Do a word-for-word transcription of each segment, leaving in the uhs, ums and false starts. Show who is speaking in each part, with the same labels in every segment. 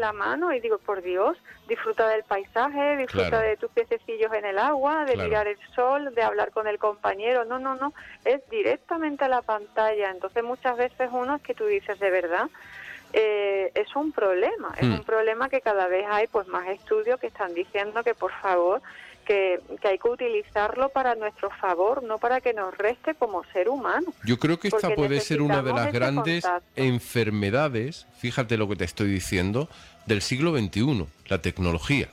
Speaker 1: la mano y digo, por Dios, disfruta del paisaje, disfruta
Speaker 2: Claro.
Speaker 1: de tus piececillos en el agua, de
Speaker 2: Claro.
Speaker 1: mirar el sol, de hablar con el compañero. No, no, no, es directamente a la pantalla. Entonces muchas veces uno es que tú dices, de verdad, eh, es un problema, es
Speaker 2: Hmm.
Speaker 1: un problema que cada vez hay pues más estudios que están diciendo que por favor, que, que hay que utilizarlo para nuestro favor, no para que nos reste como ser humano.
Speaker 2: Yo creo que esta
Speaker 1: Porque
Speaker 2: puede ser una de
Speaker 1: necesitamos
Speaker 2: las
Speaker 1: ese
Speaker 2: grandes
Speaker 1: contacto.
Speaker 2: enfermedades, fíjate lo que te estoy diciendo, del siglo veintiuno, la tecnología.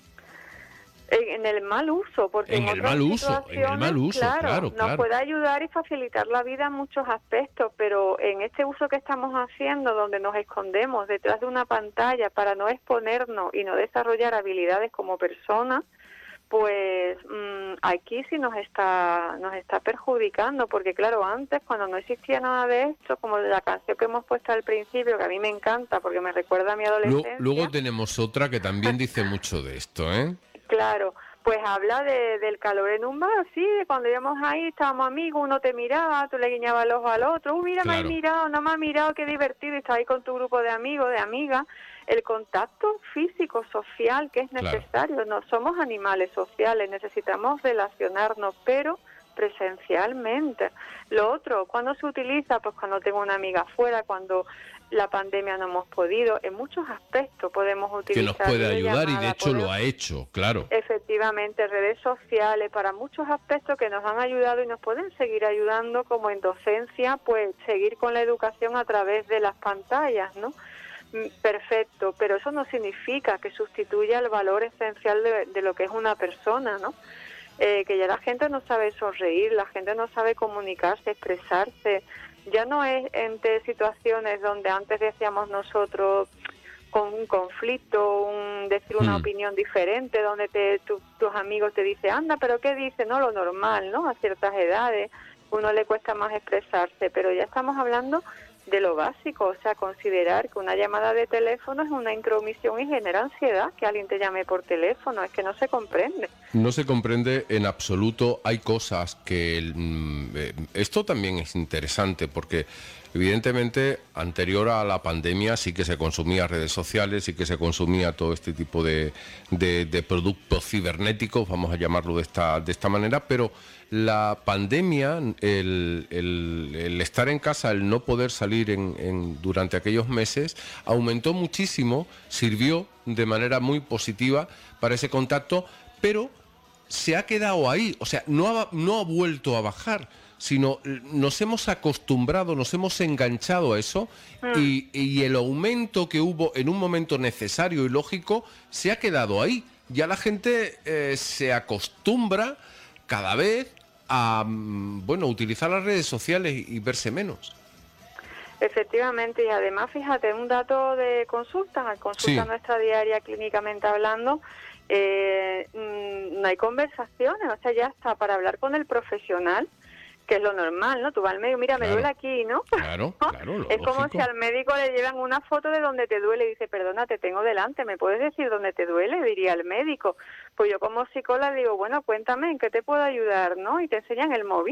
Speaker 1: En, en el mal uso, porque
Speaker 2: En
Speaker 1: en,
Speaker 2: el
Speaker 1: otras
Speaker 2: mal uso, en el
Speaker 1: situaciones,
Speaker 2: mal uso, claro,
Speaker 1: nos
Speaker 2: claro.
Speaker 1: puede ayudar y facilitar la vida en muchos aspectos, pero en este uso que estamos haciendo, donde nos escondemos detrás de una pantalla para no exponernos y no desarrollar habilidades como personas, pues mmm, aquí sí nos está nos está perjudicando, porque claro, antes cuando no existía nada de esto, como la canción que hemos puesto al principio, que a mí me encanta porque me recuerda a mi
Speaker 2: Luego,
Speaker 1: adolescencia.
Speaker 2: luego tenemos otra que también dice mucho de esto, ¿eh?
Speaker 1: Claro, pues habla de, del calor en un bar, sí, de cuando íbamos ahí, estábamos amigos, uno te miraba, tú le guiñabas el ojo al otro, uh, mira,
Speaker 2: Claro.
Speaker 1: me has mirado, no me has mirado, qué divertido, y estás ahí con tu grupo de amigos, de amigas. El contacto físico, social, que es
Speaker 2: Claro.
Speaker 1: necesario, no somos animales sociales, necesitamos relacionarnos, pero presencialmente. Lo otro, ¿cuándo se utiliza? Pues cuando tengo una amiga afuera, cuando la pandemia no hemos podido, en muchos aspectos podemos utilizar
Speaker 2: Que nos puede ayudar y de
Speaker 1: videollamada,
Speaker 2: hecho lo
Speaker 1: podemos-
Speaker 2: ha hecho, claro.
Speaker 1: Efectivamente, redes sociales, para muchos aspectos que nos han ayudado y nos pueden seguir ayudando, como en docencia, pues seguir con la educación a través de las pantallas, ¿no? Mm, Perfecto, pero eso no significa que sustituya el valor esencial de, de lo que es una persona, ¿no? Eh, que ya la gente no sabe sonreír, la gente no sabe comunicarse, expresarse. Ya no es entre situaciones donde antes decíamos nosotros con un conflicto, un decir una
Speaker 2: Hmm.
Speaker 1: opinión diferente, donde te, tu- tus amigos te dicen, anda, pero ¿qué dice? No, lo normal, ¿no? A ciertas edades uno le cuesta más expresarse, pero ya estamos hablando de lo básico, o sea, considerar que una llamada de teléfono es una intromisión y genera ansiedad, que alguien te llame por teléfono, es que no se comprende.
Speaker 2: No se comprende en absoluto. Hay cosas que... mm, eh, esto también es interesante porque evidentemente anterior a la pandemia sí que se consumía redes sociales, sí que se consumía todo este tipo de, de, de productos cibernéticos, vamos a llamarlo de esta, de esta manera, pero la pandemia, el, el, el estar en casa, el no poder salir en, en, durante aquellos meses, aumentó muchísimo, sirvió de manera muy positiva para ese contacto, pero se ha quedado ahí, o sea, no ha, no ha vuelto a bajar, sino nos hemos acostumbrado, nos hemos enganchado a eso y, y el aumento que hubo en un momento necesario y lógico se ha quedado ahí. Ya la gente eh, se acostumbra cada vez a, mm, bueno, utilizar las redes sociales y, y verse menos.
Speaker 1: Efectivamente, y además, fíjate, un dato de consulta, consulta
Speaker 2: Sí.
Speaker 1: nuestra diaria clínicamente hablando, eh, mm, no hay conversaciones, o sea, ya está para hablar con el profesional, que es lo normal, ¿no? Tú vas al médico, mira, me
Speaker 2: Claro.
Speaker 1: duele aquí, ¿no?
Speaker 2: Claro, claro, lo
Speaker 1: Es como
Speaker 2: lógico.
Speaker 1: si al médico le llevan una foto de donde te duele y dice, perdona, te tengo delante, ¿me puedes decir dónde te duele? Diría el médico. Pues yo como psicóloga digo, bueno, cuéntame, ¿en qué te puedo ayudar, no? Y te enseñan el móvil.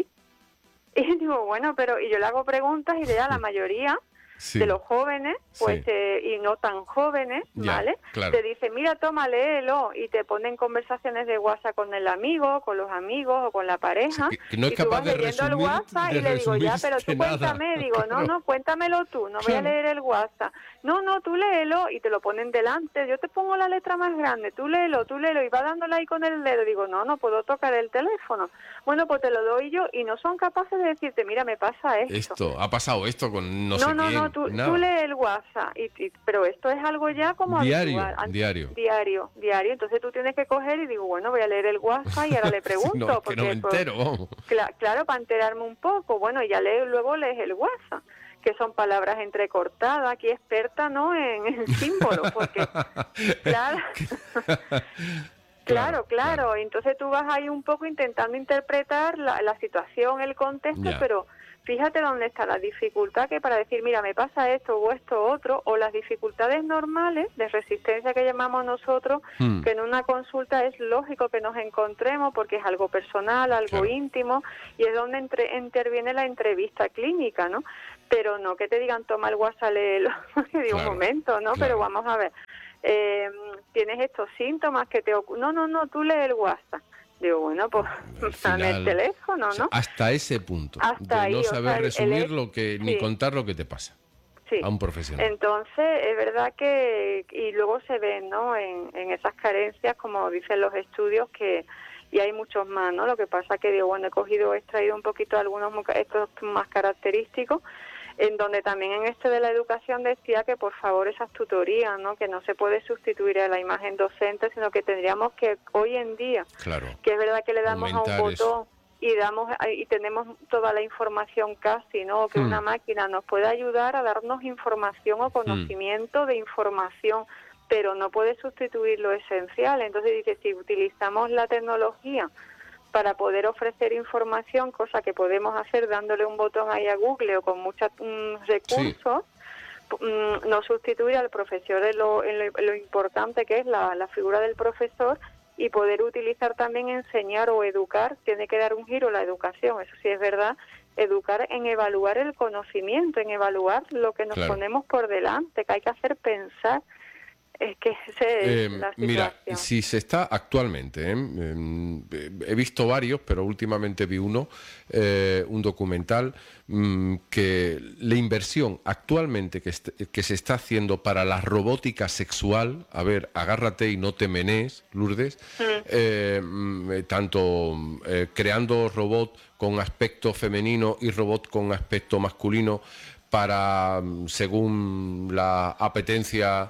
Speaker 1: Y digo, bueno, pero... Y yo le hago preguntas y ya la mayoría
Speaker 2: Sí.
Speaker 1: de los jóvenes, pues,
Speaker 2: Sí.
Speaker 1: eh, y no tan jóvenes,
Speaker 2: Ya,
Speaker 1: ¿vale?
Speaker 2: claro.
Speaker 1: Te dice, mira, toma, léelo, y te ponen conversaciones de WhatsApp con el amigo, con los amigos o con la pareja,
Speaker 2: O sea, que- que no es
Speaker 1: y tú
Speaker 2: capaz
Speaker 1: vas
Speaker 2: de
Speaker 1: leyendo el
Speaker 2: resumir-
Speaker 1: WhatsApp
Speaker 2: de
Speaker 1: y le digo, ya, pero tú
Speaker 2: resumirte nada.
Speaker 1: cuéntame, digo, no,
Speaker 2: Claro.
Speaker 1: no, cuéntamelo tú, no voy a
Speaker 2: Claro.
Speaker 1: leer el WhatsApp. No, no, tú léelo, y te lo ponen delante, yo te pongo la letra más grande, tú léelo, tú léelo, y va dándole ahí con el dedo, digo, no, no puedo tocar el teléfono. Bueno, pues te lo doy yo, y no son capaces de decirte, mira, me pasa esto.
Speaker 2: Esto, ha pasado esto con no,
Speaker 1: No,
Speaker 2: sé
Speaker 1: no,
Speaker 2: quién.
Speaker 1: no, tú,
Speaker 2: nada.
Speaker 1: tú lees el WhatsApp, y, y- pero esto es algo ya como
Speaker 2: Diario,
Speaker 1: habitual. An-
Speaker 2: diario.
Speaker 1: Diario, diario. Entonces tú tienes que coger y digo, bueno, voy a leer el WhatsApp y ahora le
Speaker 2: Si
Speaker 1: pregunto.
Speaker 2: no, que
Speaker 1: porque,
Speaker 2: no me
Speaker 1: pues,
Speaker 2: entero, vamos.
Speaker 1: cla- claro, para enterarme un poco. Bueno, y ya leo, luego lees el WhatsApp, que son palabras entrecortadas. Aquí experta, ¿no?, en, en símbolos, porque, claro... Claro, claro, entonces tú vas ahí un poco intentando interpretar la, la situación, el contexto,
Speaker 2: Ya.
Speaker 1: pero fíjate dónde está la dificultad, que para decir, mira, me pasa esto o esto otro, o las dificultades normales de resistencia que llamamos nosotros,
Speaker 2: Hmm.
Speaker 1: que en una consulta es lógico que nos encontremos porque es algo personal, algo
Speaker 2: Claro.
Speaker 1: íntimo, y es donde entre, interviene la entrevista clínica, ¿no? pero no que te digan toma el WhatsApp, léelo. Y digo, claro, un momento, ¿no? Claro. Pero vamos a ver, eh, tienes estos síntomas que te ocurren. No, no, no, tú lee el WhatsApp. Digo, bueno, pues dame el teléfono, ¿no? O sea,
Speaker 2: hasta ese punto,
Speaker 1: hasta
Speaker 2: de
Speaker 1: ahí,
Speaker 2: no saber
Speaker 1: o sea,
Speaker 2: resumir
Speaker 1: el,
Speaker 2: lo que,
Speaker 1: sí.
Speaker 2: ni contar lo que te pasa.
Speaker 1: Sí.
Speaker 2: A un profesional.
Speaker 1: Entonces, es verdad que, y luego se ven, ¿no?, en, en esas carencias, como dicen los estudios, que y hay muchos más, ¿no? Lo que pasa que, digo, bueno, he cogido, he extraído un poquito algunos estos más característicos, en donde también en este de la educación decía que, por favor, esas tutorías, ¿no?, que no se puede sustituir a la imagen docente, sino que tendríamos que, hoy en día,
Speaker 2: claro,
Speaker 1: que es verdad que le damos a un botón...
Speaker 2: eso.
Speaker 1: y damos y tenemos toda la información casi, ¿no? Que hmm. una máquina nos puede ayudar a darnos información o conocimiento hmm. de información, pero no puede sustituir lo esencial. Entonces dice, si utilizamos la tecnología para poder ofrecer información, cosa que podemos hacer dándole un botón ahí a Google o con muchos um, recursos, sí. um, no sustituir al profesor en lo, en lo, en lo importante que es la, la figura del profesor, y poder utilizar también enseñar o educar. Tiene que dar un giro la educación, eso sí es verdad, educar en evaluar el conocimiento, en evaluar lo que nos claro. ponemos por delante, que hay que hacer pensar. Es que esa es eh, la situación.
Speaker 2: Mira, si se está actualmente, ¿eh? eh, he visto varios, pero últimamente vi uno, eh, un documental, mmm, que la inversión actualmente que, est- que se está haciendo para la robótica sexual, a ver, agárrate y no te menees, Lourdes, mm. eh, tanto eh, creando robot con aspecto femenino y robot con aspecto masculino, para, según la apetencia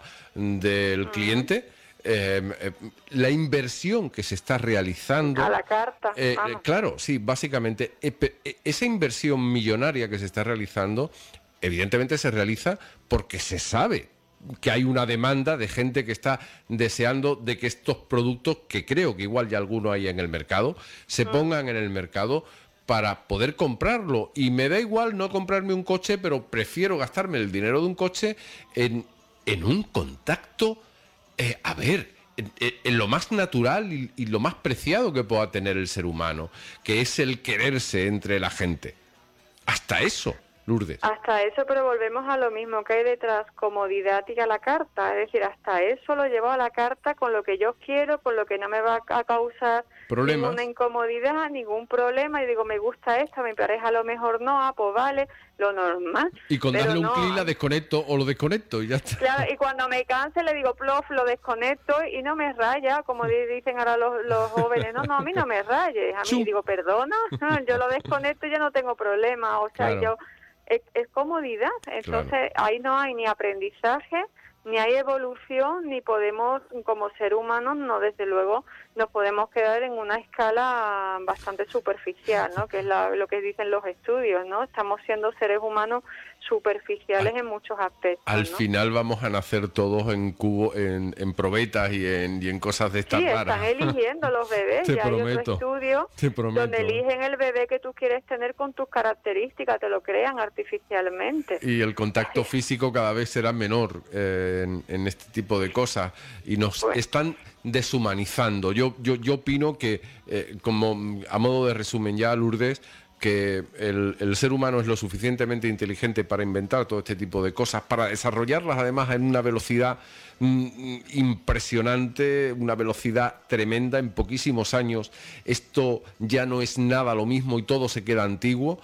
Speaker 2: del cliente, eh, eh, la inversión que se está realizando...
Speaker 1: A la carta.
Speaker 2: Eh, claro, sí, básicamente, eh, esa inversión millonaria que se está realizando, evidentemente se realiza porque se sabe que hay una demanda de gente que está deseando de que estos productos, que creo que igual ya alguno hay en el mercado, se uh-huh. pongan en el mercado para poder comprarlo. Y me da igual no comprarme un coche, pero prefiero gastarme el dinero de un coche en, en un contacto, eh, a ver, en, en lo más natural y, y lo más preciado que pueda tener el ser humano, que es el quererse entre la gente. Hasta eso, Lourdes.
Speaker 1: Hasta eso, pero volvemos a lo mismo que hay detrás, comodidad y a la carta. Es decir, hasta eso lo llevo a la carta con lo que yo quiero, con lo que no me va a causar
Speaker 2: ¿Problemas?
Speaker 1: Ninguna incomodidad, ningún problema, y digo, me gusta esta, mi pareja a lo mejor no, ah, pues vale, lo normal.
Speaker 2: Y con darle no, un clic la desconecto o lo desconecto y ya está.
Speaker 1: Claro, y cuando me canse le digo, plof, lo desconecto y no me raya, como dicen ahora los, los jóvenes, no, no, a mí no me rayes, a mí Chum. digo, perdona, yo lo desconecto y yo no tengo problema, o sea, claro. yo es, es comodidad, entonces claro. ahí no hay ni aprendizaje, ni hay evolución, ni podemos, como ser humanos, no, desde luego, nos podemos quedar en una escala bastante superficial, ¿no? Que es la, lo que dicen los estudios, ¿no? Estamos siendo seres humanos superficiales al, en muchos aspectos.
Speaker 2: Al
Speaker 1: ¿no?
Speaker 2: final vamos a nacer todos en cubo, en, en probetas y en, y en cosas de estas
Speaker 1: sí,
Speaker 2: raras.
Speaker 1: Sí, están eligiendo los bebés.
Speaker 2: Te
Speaker 1: ya
Speaker 2: prometo,
Speaker 1: hay otro estudio
Speaker 2: te prometo.
Speaker 1: donde eligen el bebé que tú quieres tener con tus características, te lo crean artificialmente.
Speaker 2: Y el contacto físico cada vez será menor eh, en, en este tipo de cosas. Y nos pues, están deshumanizando. Yo, yo, yo opino que, eh, como a modo de resumen ya, Lourdes, que el, el ser humano es lo suficientemente inteligente para inventar todo este tipo de cosas, para desarrollarlas además en una velocidad mm, impresionante, una velocidad tremenda, en poquísimos años esto ya no es nada lo mismo y todo se queda antiguo.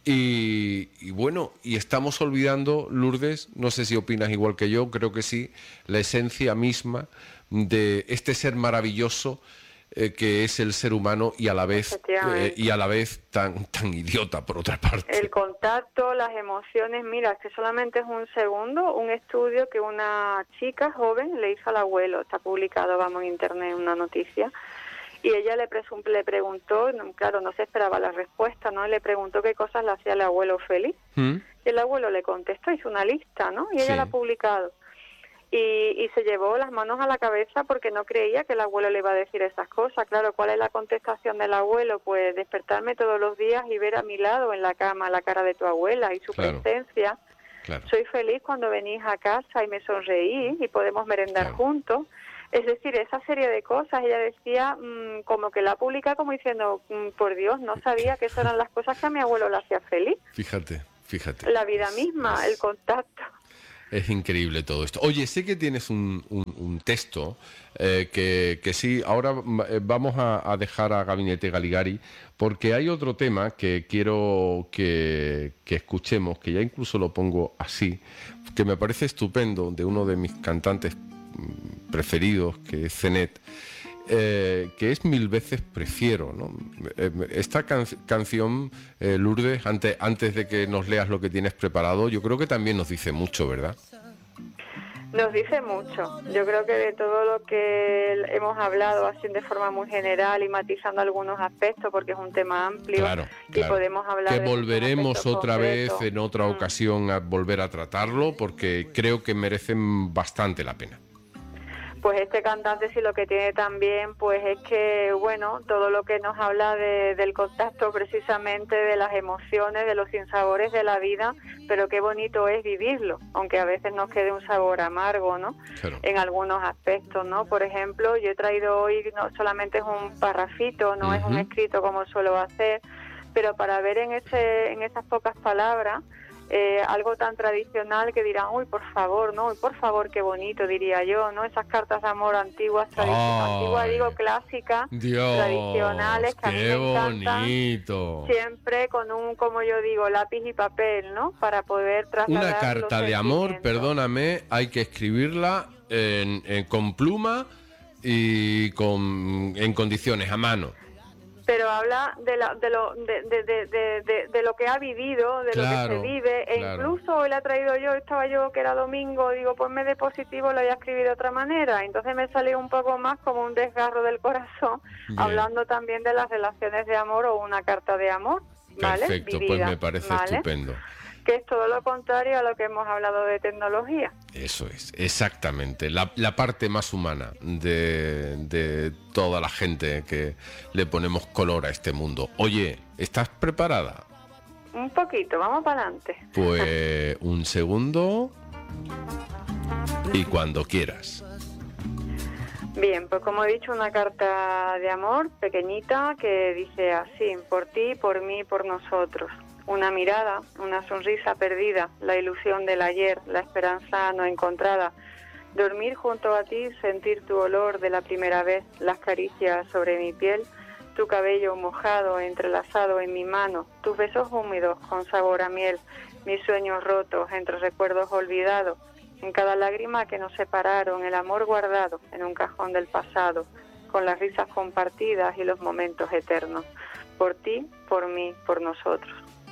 Speaker 2: Y, y bueno, y estamos olvidando, Lourdes, no sé si opinas igual que yo, creo que sí, la esencia misma de este ser maravilloso eh, que es el ser humano y a la vez eh, y a la vez tan tan idiota por otra parte.
Speaker 1: El contacto, las emociones, mira, es que solamente es un segundo, un estudio que una chica joven le hizo al abuelo, está publicado, vamos, en internet, una noticia. Y ella le, presum- le preguntó, claro, no se esperaba la respuesta, ¿no? Le preguntó qué cosas le hacía el abuelo feliz. ¿Mm? Y el abuelo le contestó, hizo una lista, ¿no? Y ella sí. la ha publicado. Y, y se llevó las manos a la cabeza porque no creía que el abuelo le iba a decir esas cosas. Claro, ¿cuál es la contestación del abuelo? Pues despertarme todos los días y ver a mi lado en la cama la cara de tu abuela y su claro. presencia. Claro. Soy feliz cuando venís a casa y me sonreís y podemos merendar claro. juntos. Es decir, esa serie de cosas, ella decía, mmm, como que la publica como diciendo, mmm, por Dios, no sabía que esas eran las cosas que a mi abuelo le hacía feliz.
Speaker 2: Fíjate, fíjate.
Speaker 1: La vida misma,
Speaker 2: es,
Speaker 1: el contacto.
Speaker 2: Es increíble todo esto. Oye, sé que tienes un, un, un texto eh, que, que sí, ahora vamos a, a dejar a Gabinete Galigari, porque hay otro tema que quiero que, que escuchemos, que ya incluso lo pongo así, que me parece estupendo, de uno de mis cantantes preferidos, que es Zenet, eh, que es Mil veces prefiero, ¿no? Esta can canción, eh, Lourdes, antes, antes de que nos leas lo que tienes preparado, yo creo que también nos dice mucho, ¿verdad?
Speaker 1: Nos dice mucho. Yo creo que de todo lo que hemos hablado, así de forma muy general y matizando algunos aspectos, porque es un tema amplio,
Speaker 2: claro, claro.
Speaker 1: y podemos hablar
Speaker 2: que
Speaker 1: de
Speaker 2: volveremos otra
Speaker 1: concretos.
Speaker 2: vez en otra
Speaker 1: mm.
Speaker 2: ocasión a volver a tratarlo, porque creo que merecen bastante la pena.
Speaker 1: Pues este cantante sí lo que tiene también, pues es que, bueno, todo lo que nos habla de, del contacto precisamente, de las emociones, de los sinsabores de la vida, pero qué bonito es vivirlo, aunque a veces nos quede un sabor amargo, ¿no?
Speaker 2: Claro.
Speaker 1: En algunos aspectos, ¿no? Por ejemplo, yo he traído hoy, no solamente es un parrafito, no uh-huh. es un escrito como suelo hacer, pero para ver en, ese, en esas pocas palabras, Eh, algo tan tradicional que dirán, uy, por favor, ¿no? Uy, por favor, qué bonito, diría yo, ¿no? Esas cartas de amor antiguas, tradicionales, antiguas, digo, clásicas,
Speaker 2: Dios,
Speaker 1: tradicionales, que a mí me encantan,
Speaker 2: bonito.
Speaker 1: Siempre con un, como yo digo, lápiz y papel, ¿no? Para poder trasladar
Speaker 2: una carta
Speaker 1: los
Speaker 2: de amor, perdóname, hay que escribirla en, en, con pluma y con, en condiciones, a mano.
Speaker 1: Pero habla de, la, de, lo, de, de, de, de, de lo que ha vivido, de
Speaker 2: claro,
Speaker 1: lo que se vive, e
Speaker 2: claro.
Speaker 1: incluso hoy la he traído yo, estaba yo que era domingo, digo, ponme de positivo, lo voy a escribir de otra manera, entonces me salió un poco más como un desgarro del corazón, Bien. hablando también de las relaciones de amor o una carta de amor, ¿vale?
Speaker 2: Perfecto,
Speaker 1: Vivida,
Speaker 2: pues me parece
Speaker 1: ¿vale?
Speaker 2: estupendo.
Speaker 1: Que es todo lo contrario a lo que hemos hablado de tecnología.
Speaker 2: Eso es, exactamente, la, la parte más humana de, de toda la gente que le ponemos color a este mundo. Oye, ¿estás preparada?
Speaker 1: Un poquito, vamos para adelante.
Speaker 2: Pues un segundo y cuando quieras.
Speaker 1: Bien, pues como he dicho, una carta de amor pequeñita que dice así, por ti, por mí, por nosotros. Una mirada, una sonrisa perdida, la ilusión del ayer, la esperanza no encontrada. Dormir junto a ti, sentir tu olor de la primera vez, las caricias sobre mi piel, tu cabello mojado, entrelazado en mi mano, tus besos húmedos con sabor a miel, mis sueños rotos entre recuerdos olvidados, en cada lágrima que nos separaron, el amor guardado en un cajón del pasado, con las risas compartidas y los momentos eternos. Por ti, por mí, por nosotros.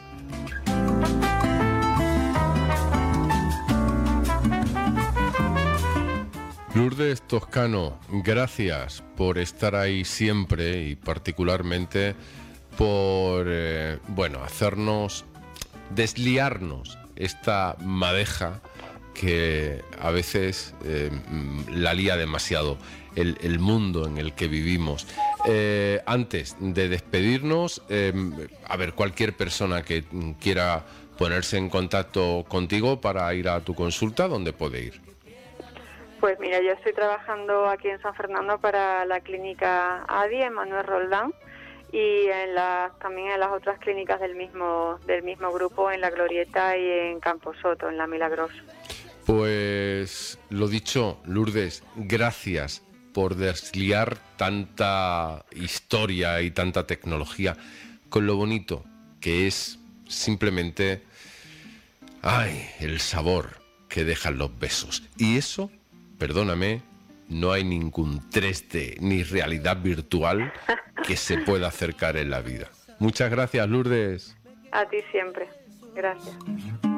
Speaker 2: Lourdes Toscano, gracias por estar ahí siempre y particularmente por, eh, bueno, hacernos, desliarnos esta madeja que a veces eh, la lía demasiado el, el mundo en el que vivimos. Eh, antes de despedirnos, eh, a ver, cualquier persona que quiera ponerse en contacto contigo para ir a tu consulta, ¿dónde puede ir?
Speaker 1: Pues mira, yo estoy trabajando aquí en San Fernando para la clínica A D I, en Manuel Roldán, y en las, también en las otras clínicas del mismo del mismo grupo, en La Glorieta y en Camposoto, en La Milagrosa.
Speaker 2: Pues lo dicho, Lourdes, gracias por desliar tanta historia y tanta tecnología con lo bonito que es simplemente, ay, el sabor que dejan los besos. Y eso, perdóname, no hay ningún tres D ni realidad virtual que se pueda acercar en la vida. Muchas gracias, Lourdes.
Speaker 1: A ti siempre. Gracias.